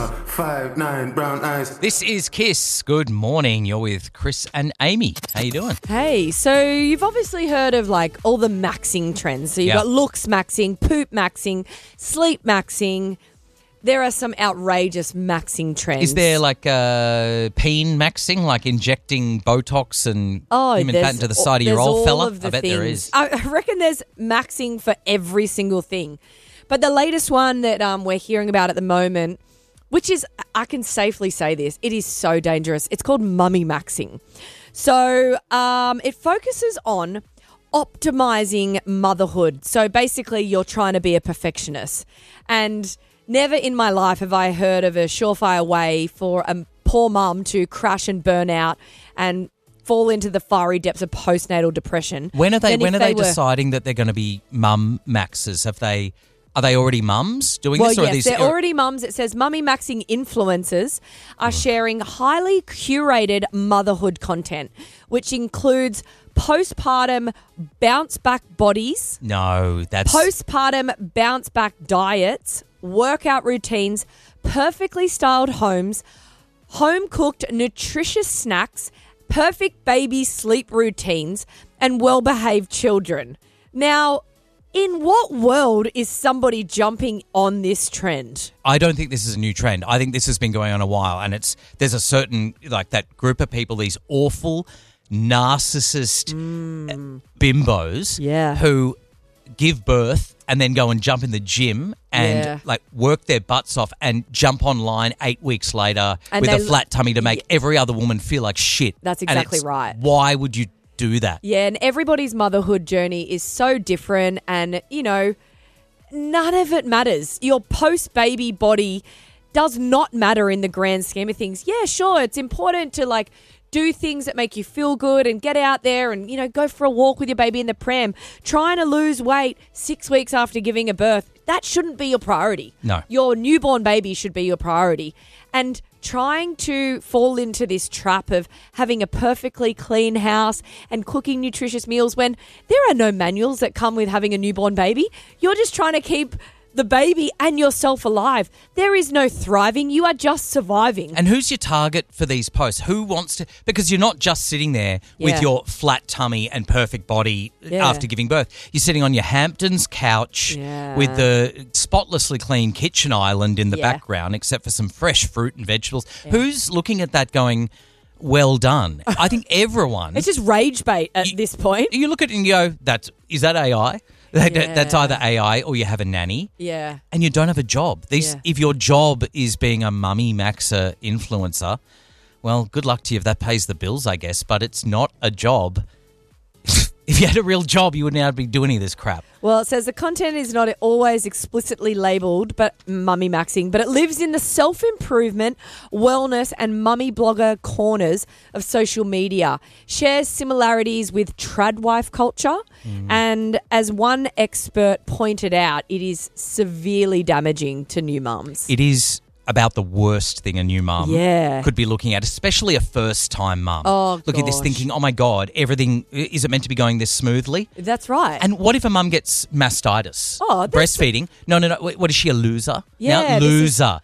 5'9", brown eyes. This is Kiss. Good morning. You're with Chris and Amy. How you doing? Hey, so you've obviously heard of like all the maxing trends. So you've got looks maxing, poop maxing, sleep maxing. There are some outrageous maxing trends. Is there like peen maxing, like injecting Botox and human fat into the side of your old fella? I bet there is. I reckon there's maxing for every single thing. But the latest one that we're hearing about at the moment, which is, I can safely say this, it is so dangerous. It's called mummy maxing. So it focuses on optimizing motherhood. So basically you're trying to be a perfectionist. And never in my life have I heard of a surefire way for a poor mum to crash and burn out and fall into the fiery depths of postnatal depression. When are they deciding that they're going to be mum maxers? Are they already mums doing this? Well, yes, they're already mums. It says mummy maxing influencers are sharing highly curated motherhood content, which includes postpartum bounce back bodies. No, that's... Postpartum bounce back diets, workout routines, perfectly styled homes, home-cooked nutritious snacks, perfect baby sleep routines, and well-behaved children. Now, in what world is somebody jumping on this trend? I don't think this is a new trend. I think this has been going on a while, and there's a certain, like, that group of people, these awful narcissist bimbos who give birth and then go and jump in the gym and like work their butts off and jump online 8 weeks later with a flat tummy to make every other woman feel like shit. That's exactly right. Why would you do that? Yeah, and everybody's motherhood journey is so different, and, you know, none of it matters. Your post-baby body does not matter in the grand scheme of things. Yeah, sure, it's important to, like, do things that make you feel good and get out there and, you know, go for a walk with your baby in the pram. Trying to lose weight 6 weeks after giving a birth, that shouldn't be your priority. No. Your newborn baby should be your priority. And trying to fall into this trap of having a perfectly clean house and cooking nutritious meals when there are no manuals that come with having a newborn baby. You're just trying to keep the baby and yourself alive. There is no thriving. You are just surviving. And who's your target for these posts? Who wants to... Because you're not just sitting there with your flat tummy and perfect body after giving birth. You're sitting on your Hamptons couch with the spotlessly clean kitchen island in the background, except for some fresh fruit and vegetables. Who's looking at that going, well done? I think everyone... It's just rage bait at this point. You look at it and you go, is that AI? That's either AI or you have a nanny. Yeah. And you don't have a job. If your job is being a mummy maxer influencer, well, good luck to you if that pays the bills, I guess, but it's not a job. If you had a real job, you wouldn't have to be doing any of this crap. Well, it says the content is not always explicitly labelled but mummy maxing, but it lives in the self-improvement, wellness and mummy blogger corners of social media. Shares similarities with tradwife culture. And as one expert pointed out, it is severely damaging to new mums. It is about the worst thing a new mum could be looking at, especially a first-time mum. Oh, look at this thinking, oh, my God, everything, is it meant to be going this smoothly? That's right. And what if a mum gets mastitis? Oh, breastfeeding? No. What is she, a loser? Yeah. Loser.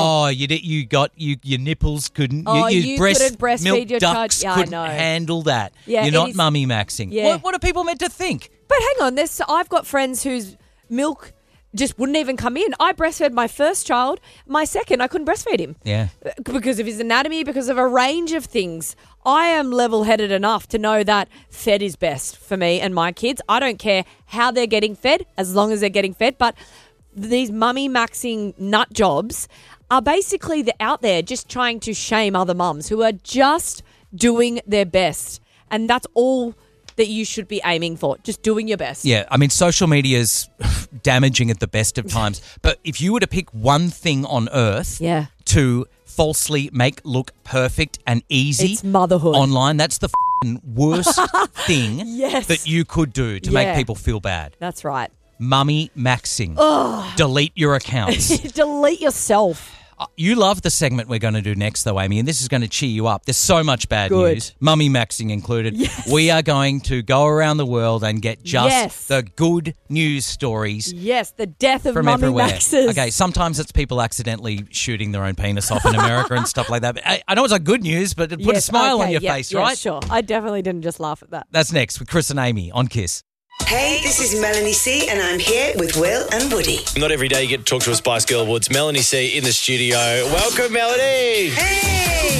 Your nipples couldn't. You couldn't breastfeed milk your child. ducts Yeah, couldn't I know. handle that. Yeah, You're not mummy maxing. Yeah. What are people meant to think? But hang on, I've got friends whose milk just wouldn't even come in. I breastfed my first child. My second, I couldn't breastfeed him. Yeah. Because of his anatomy, because of a range of things. I am level-headed enough to know that fed is best for me and my kids. I don't care how they're getting fed, as long as they're getting fed. But these mummy maxing nut jobs are basically out there just trying to shame other mums who are just doing their best. And that's all that you should be aiming for, just doing your best. Yeah, I mean, social media is damaging at the best of times. But if you were to pick one thing on earth to falsely make look perfect and easy, it's motherhood. Online, that's the worst thing that you could do to make people feel bad. That's right. Mummy maxing. Delete your accounts. Delete yourself. You love the segment we're going to do next, though, Amy, and this is going to cheer you up. There's so much bad news, mummy maxing included. Yes. We are going to go around the world and get just the good news stories. Yes, the death of from mummy everywhere. maxers. Okay, sometimes it's people accidentally shooting their own penis off in America and stuff like that. But I know it's not good news, but it put a smile on your face, right? Sure. I definitely didn't just laugh at that. That's next with Chris and Amy on Kiss. Hey, this is Melanie C and I'm here with Will and Woody. Not every day you get to talk to a Spice Girl Woods. Melanie C in the studio. Welcome, Melanie. Hey!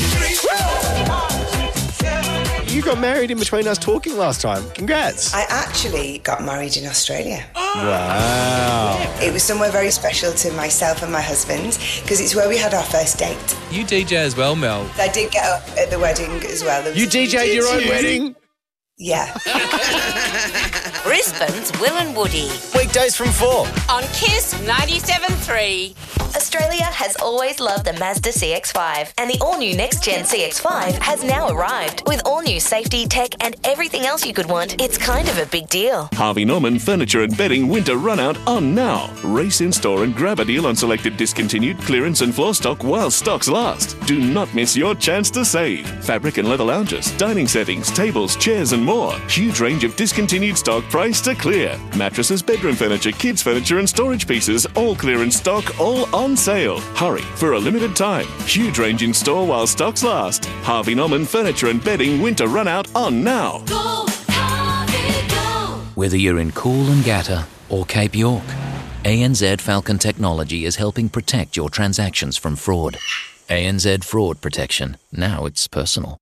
You got married in between us talking last time. Congrats. I actually got married in Australia. Wow. It was somewhere very special to myself and my husband because it's where we had our first date. You DJ as well, Mel. I did get up at the wedding as well. You DJ'd your own wedding? Yeah. Brisbane's Will and Woody Weekdays from 4. on Kiss 97.3. Australia has always loved the Mazda CX-5, and the all-new next-gen CX-5 has now arrived. With all-new safety, tech and everything else you could want, it's kind of a big deal. Harvey Norman Furniture and Bedding Winter Runout on now. Race in store and grab a deal on selected discontinued, clearance and floor stock while stocks last. Do not miss your chance to save. Fabric and leather lounges, dining settings, tables, chairs and more. Huge range of discontinued stock priced to clear. Mattresses, bedroom furniture, kids furniture and storage pieces, all clearance stock, all on sale. Hurry for a limited time. Huge range in store while stocks last. Harvey Norman Furniture and Bedding Winter Runout on now. Go, Harvey, go. Whether you're in Coolangatta or Cape York, ANZ Falcon Technology is helping protect your transactions from fraud. ANZ Fraud Protection. Now it's personal.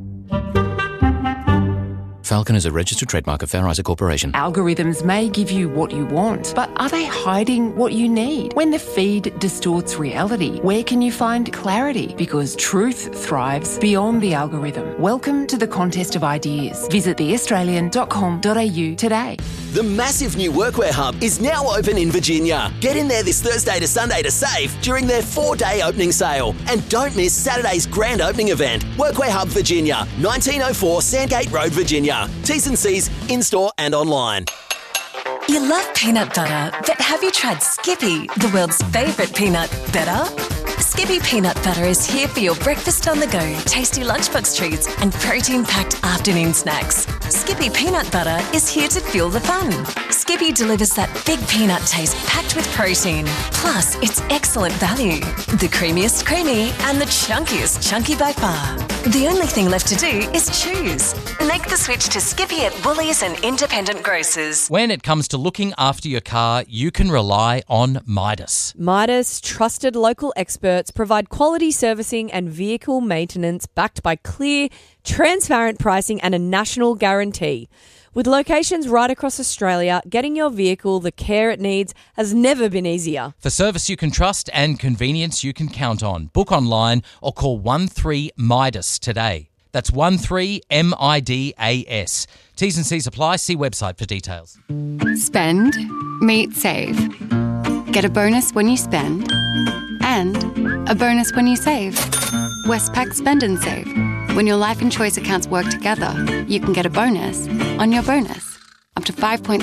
Falcon is a registered trademark of Fair Isaac Corporation. Algorithms may give you what you want, but are they hiding what you need? When the feed distorts reality, where can you find clarity? Because truth thrives beyond the algorithm. Welcome to the contest of ideas. Visit theaustralian.com.au today. The massive new Workwear Hub is now open in Virginia. Get in there this Thursday to Sunday to save during their 4-day opening sale. And don't miss Saturday's grand opening event. Workwear Hub Virginia, 1904 Sandgate Road, Virginia. T's and C's in-store and online. You love peanut butter, but have you tried Skippy, the world's favourite peanut better? Skippy peanut butter is here for your breakfast on the go, tasty lunchbox treats and protein-packed afternoon snacks. Skippy peanut butter is here to fuel the fun. Skippy delivers that big peanut taste packed with protein. Plus, it's excellent value. The creamiest creamy and the chunkiest chunky by far. The only thing left to do is choose. Make the switch to Skippy at Woolies and independent grocers. When it comes to looking after your car, you can rely on Midas. Midas, trusted local experts, provide quality servicing and vehicle maintenance backed by clear, transparent pricing and a national guarantee. With locations right across Australia, getting your vehicle the care it needs has never been easier. For service you can trust and convenience you can count on. Book online or call 13-MIDAS today. That's 13-MIDAS. T's and C's apply. See website for details. Spend, meet, save. Get a bonus when you spend and a bonus when you save. Westpac Spend and Save. When your life and choice accounts work together, you can get a bonus on your bonus, up to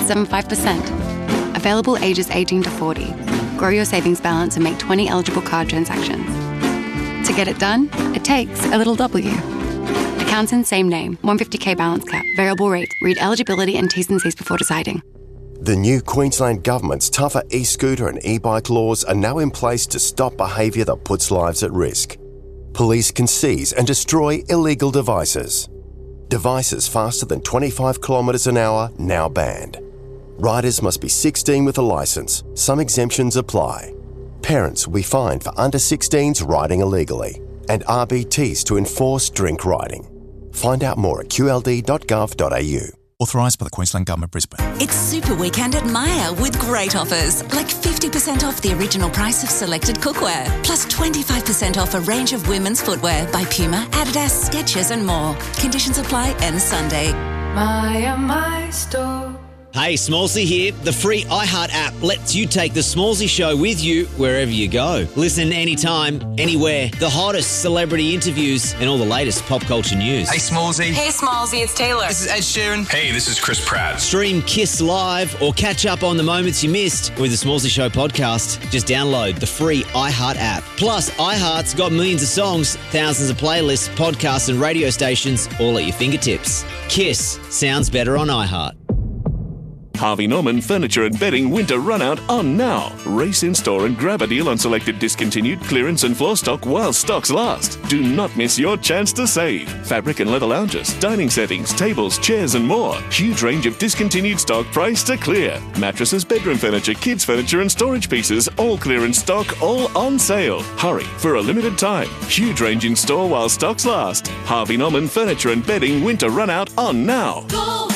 5.75%. Available ages 18 to 40. Grow your savings balance and make 20 eligible card transactions. To get it done, it takes a little W. Accounts in same name, 150k balance cap, variable rate. Read eligibility and T's and C's before deciding. The new Queensland Government's tougher e-scooter and e-bike laws are now in place to stop behaviour that puts lives at risk. Police can seize and destroy illegal devices. Devices faster than 25 kilometres an hour now banned. Riders must be 16 with a licence. Some exemptions apply. Parents will be fined for under 16s riding illegally, and RBTs to enforce drink riding. Find out more at qld.gov.au. Authorised by the Queensland Government, Brisbane. It's Super Weekend at Myer with great offers, like 50% off the original price of selected cookware, plus 25% off a range of women's footwear by Puma, Adidas, Skechers and more. Conditions apply, ends Sunday. My store. Hey, Smallsy here. The free iHeart app lets you take The Smallsy Show with you wherever you go. Listen anytime, anywhere. The hottest celebrity interviews and all the latest pop culture news. Hey, Smallsy. Hey, Smallsy, it's Taylor. This is Ed Sheeran. Hey, this is Chris Pratt. Stream Kiss Live or catch up on the moments you missed with The Smallsy Show podcast. Just download the free iHeart app. Plus, iHeart's got millions of songs, thousands of playlists, podcasts and radio stations all at your fingertips. Kiss sounds better on iHeart. Harvey Norman Furniture and Bedding Winter Runout on now. Race in store and grab a deal on selected discontinued clearance and floor stock while stocks last. Do not miss your chance to save. Fabric and leather lounges, dining settings, tables, chairs and more. Huge range of discontinued stock priced to clear. Mattresses, bedroom furniture, kids furniture and storage pieces, all clearance stock, all on sale. Hurry for a limited time. Huge range in store while stocks last. Harvey Norman Furniture and Bedding Winter Runout on now.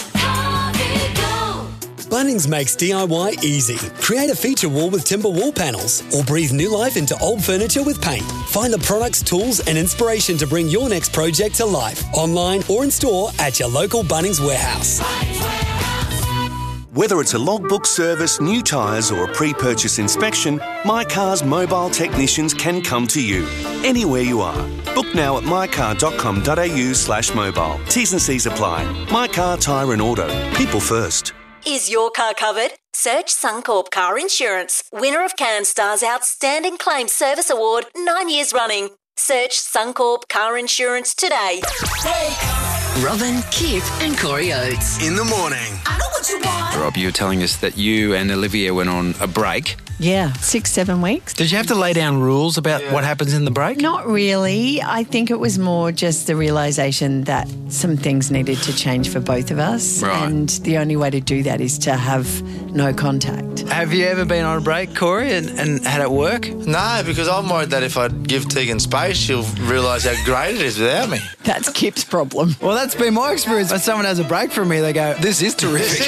Bunnings makes DIY easy. Create a feature wall with timber wall panels or breathe new life into old furniture with paint. Find the products, tools and inspiration to bring your next project to life. Online or in store at your local Bunnings warehouse. Whether it's a logbook service, new tyres or a pre-purchase inspection, My Car's mobile technicians can come to you anywhere you are. Book now at mycar.com.au/mobile. T's and C's apply. My Car Tyre and Auto. People first. Is your car covered? Search Suncorp Car Insurance, winner of CanStar's Outstanding Claim Service Award 9 years running. Search Suncorp Car Insurance today. Robin, Kip and Corey Oates. In the morning. I know what you want. Rob, you were telling us that you and Olivia went on a break. Yeah, 6-7 weeks. Did you have to lay down rules about what happens in the break? Not really. I think it was more just the realisation that some things needed to change for both of us. Right. And the only way to do that is to have no contact. Have you ever been on a break, Corey, and had it work? No, because I'm worried that if I give Tegan space, she'll realise how great it is without me. That's Kip's problem. Well, that's been my experience. When someone has a break from me, they go, this is terrific.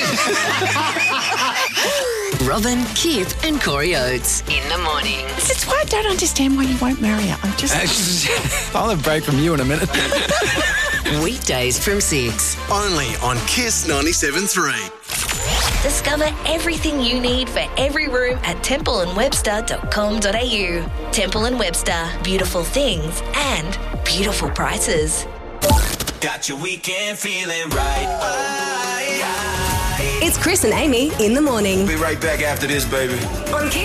Robin, Kip and Corey Oates. In the morning. This is why I don't understand why you won't marry her. I'm just... I'll have a break from you in a minute. Weekdays from 6. Only on Kiss 97.3. Discover everything you need for every room at templeandwebster.com.au. Temple & Webster. Beautiful things and beautiful prices. Got your weekend feeling right. It's Chris and Amy in the morning. Be right back after this, baby. On